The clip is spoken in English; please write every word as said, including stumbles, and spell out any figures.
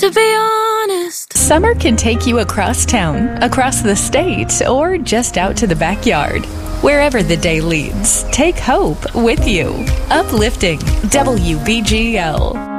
To be honest, summer can take you across town, across the state, or just out to the backyard. Wherever the day leads, take hope with you. Uplifting W B G L.